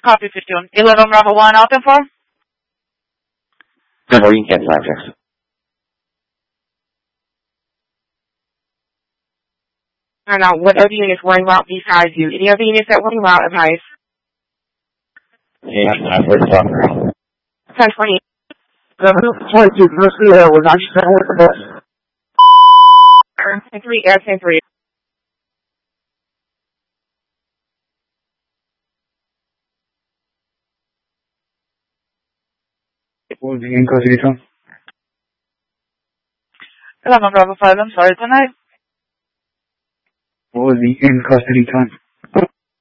Copy 51. 11 Bravo 1 out and 4. Denver, you can cancel objects. I don't know, what other units running route besides you? Any other units that running route advice? Yeah, I've heard talk around. 1020. 22, let's see here, we're 97 with the bus. 10-3, air 10-3. What was the in custody time? 11 Bravo 5, I'm sorry, tonight. What was the in custody time?